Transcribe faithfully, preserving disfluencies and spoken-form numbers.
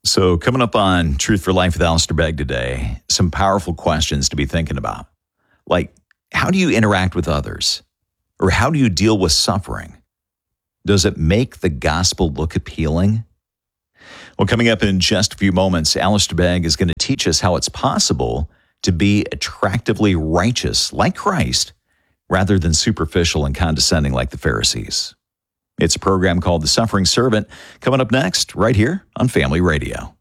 So, coming up on Truth for Life with Alistair Begg today, some powerful questions to be thinking about. Like, how do you interact with others? Or how do you deal with suffering? Does it make the gospel look appealing? Well, coming up in just a few moments, Alistair Begg is going to teach us how it's possible to be attractively righteous like Christ rather than superficial and condescending like the Pharisees. It's a program called The Suffering Servant, coming up next right here on Family Radio.